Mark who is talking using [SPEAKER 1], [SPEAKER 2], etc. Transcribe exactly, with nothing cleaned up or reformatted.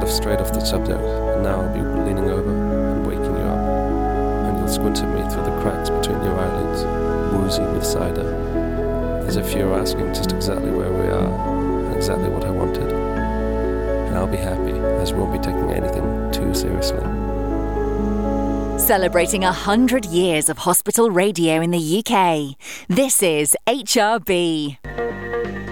[SPEAKER 1] laugh straight off the subject, and now I'll be leaning over and waking you up, and you'll squint at me through the cracks between your eyelids, woozy with cider, as if you were asking just exactly where we are, and exactly what I wanted. And I'll be happy, as we won't be taking anything too seriously.
[SPEAKER 2] Celebrating a hundred years of hospital radio in the U K. This is H R B.